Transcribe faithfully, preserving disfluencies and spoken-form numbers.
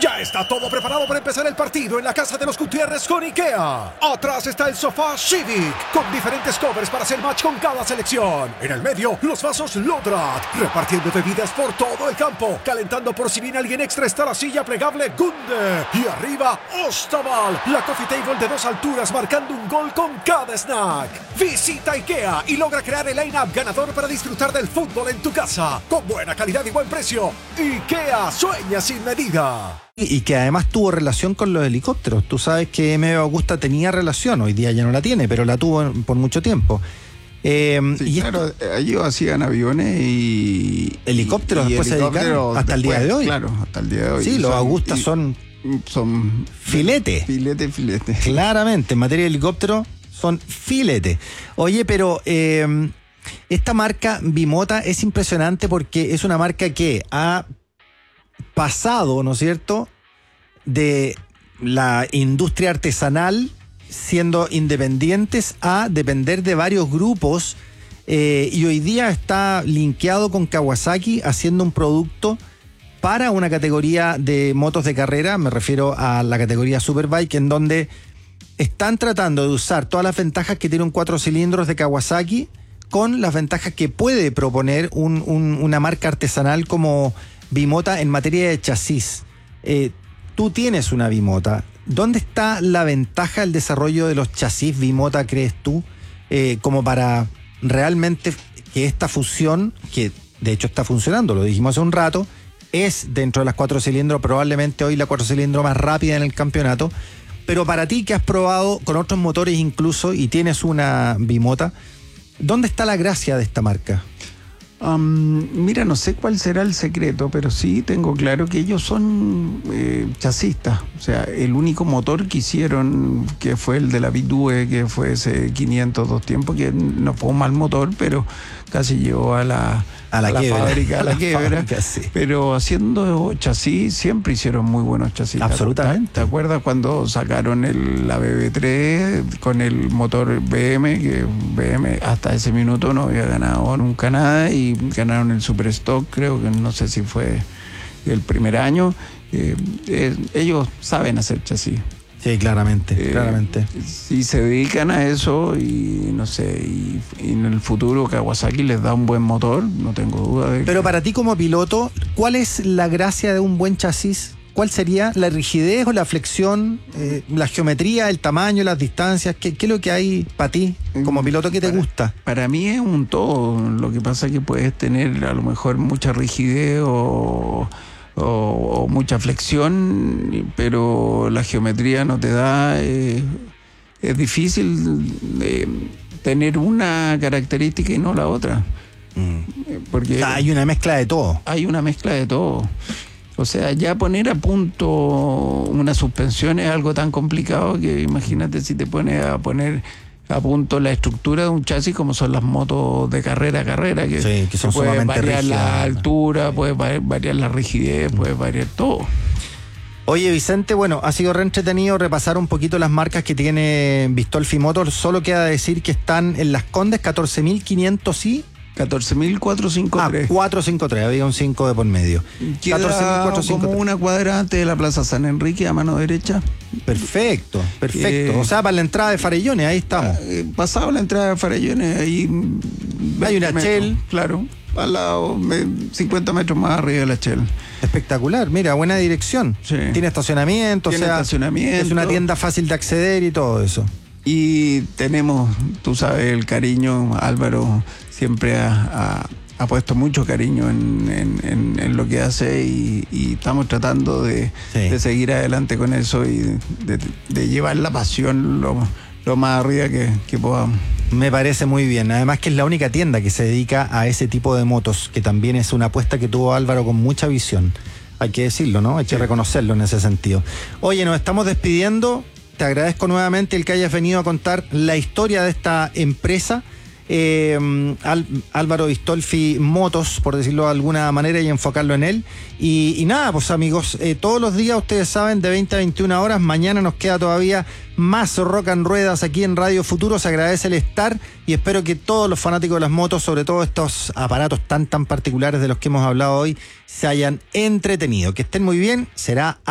Ya está todo preparado para empezar el partido en la casa de los Gutiérrez con IKEA. Atrás está el sofá Civic, con diferentes covers para hacer match con cada selección. En el medio, los vasos Lodrat, repartiendo bebidas por todo el campo. Calentando por si viene alguien extra está la silla plegable Gunde. Y arriba, Ostaval, la coffee table de dos alturas marcando un gol con cada snack. Visita IKEA y logra crear el line-up ganador para disfrutar del fútbol en tu casa. Con buena calidad y buen precio. IKEA sueña sin medida. Y que además tuvo relación con los helicópteros. Tú sabes que M B Augusta tenía relación, hoy día ya no la tiene, pero la tuvo por mucho tiempo. Eh, sí, y claro, esto, ellos hacían aviones y helicópteros, y, y después se dedicaron hasta el día de hoy. Claro, hasta el día de hoy. Sí, los son, Augustas y, son, son filete. Filete, filete. Claramente, en materia de helicóptero son filete. Oye, pero eh, esta marca Bimota es impresionante porque es una marca que ha pasado, ¿no es cierto?, de la industria artesanal siendo independientes a depender de varios grupos eh, y hoy día está linkeado con Kawasaki haciendo un producto para una categoría de motos de carrera, me refiero a la categoría Superbike, en donde están tratando de usar todas las ventajas que tiene un cuatro cilindros de Kawasaki con las ventajas que puede proponer un, un, una marca artesanal como Bimota en materia de chasis. Eh, tú tienes una Bimota. ¿Dónde está la ventaja del desarrollo de los chasis Bimota, crees tú, eh, como para realmente que esta fusión, que de hecho está funcionando, lo dijimos hace un rato, es dentro de las cuatro cilindros, probablemente hoy la cuatro cilindros más rápida en el campeonato, pero para ti que has probado con otros motores incluso y tienes una Bimota, ¿dónde está la gracia de esta marca? Um, mira, no sé cuál será el secreto, pero sí tengo claro que ellos son eh, chasistas. O sea, el único motor que hicieron, que fue el de la Vitue, que fue ese quinientos dos tiempos, que no fue un mal motor, pero casi llegó a la, a la, a la fábrica, a la, la quiebra. Fábrica, sí. Pero haciendo chasis, siempre hicieron muy buenos chasis. Absolutamente. ¿Te acuerdas cuando sacaron el, la B B tres con el motor B M, que B M hasta ese minuto no había ganado nunca nada y ganaron el Superstock, creo que no sé si fue el primer año. Eh, eh, ellos saben hacer chasis. Sí, claramente, eh, claramente. Si se dedican a eso y no sé, y, y en el futuro Kawasaki les da un buen motor, no tengo duda de que... Pero para ti como piloto, ¿cuál es la gracia de un buen chasis? ¿Cuál sería la rigidez o la flexión, eh, la geometría, el tamaño, las distancias? ¿Qué, qué es lo que hay para ti como piloto que te para, gusta? Para mí es un todo. Lo que pasa es que puedes tener a lo mejor mucha rigidez o, o, o mucha flexión, pero la geometría no te da... Eh, es difícil eh, tener una característica y no la otra. Mm. Porque o sea, hay una mezcla de todo. Hay una mezcla de todo. O sea, ya poner a punto una suspensión es algo tan complicado que imagínate si te pones a poner a punto la estructura de un chasis como son las motos de carrera a carrera, que, sí, que son que puede sumamente variar rígidas. La altura, puede variar la rigidez, puede variar todo. Oye, Vicente, bueno, ha sido re entretenido repasar un poquito las marcas que tiene Bistolfi Motors. Solo queda decir que están en Las Condes, catorce mil quinientos y... catorce mil cuatrocientos cincuenta y tres. Ah, cuatrocientos cincuenta y tres, había un cinco de por medio. Queda catorce mil cuatrocientos cincuenta y tres. como una cuadra antes de la Plaza San Enrique, a mano derecha. Perfecto, perfecto. Eh, o sea, para la entrada de Farellones, ahí estamos. Eh, pasado la entrada de Farellones, ahí... Hay una metros, Shell. Claro, al lado, cincuenta metros más arriba de la Shell. Espectacular, mira, buena dirección. Sí. Tiene estacionamiento, Tiene o sea, estacionamiento. es una tienda fácil de acceder y todo eso. Y tenemos, tú sabes, el cariño. Álvaro siempre ha, ha, ha puesto mucho cariño en, en, en, en lo que hace y, y estamos tratando de, sí. de seguir adelante con eso y de, de, de llevar la pasión lo, lo más arriba que, que podamos. Me parece muy bien, además que es la única tienda que se dedica a ese tipo de motos, que también es una apuesta que tuvo Álvaro con mucha visión. Hay que decirlo, ¿no? Hay que sí. reconocerlo en ese sentido. Oye, nos estamos despidiendo. Te agradezco nuevamente el que hayas venido a contar la historia de esta empresa. Eh, Al, Álvaro Bistolfi Motos, por decirlo de alguna manera, y enfocarlo en él. Y, y nada, pues amigos, eh, todos los días, ustedes saben, de veinte a veintiuna horas, mañana nos queda todavía más Rock and Ruedas aquí en Radio Futuro. Se agradece el estar y espero que todos los fanáticos de las motos, sobre todo estos aparatos tan tan particulares de los que hemos hablado hoy, se hayan entretenido. Que estén muy bien, será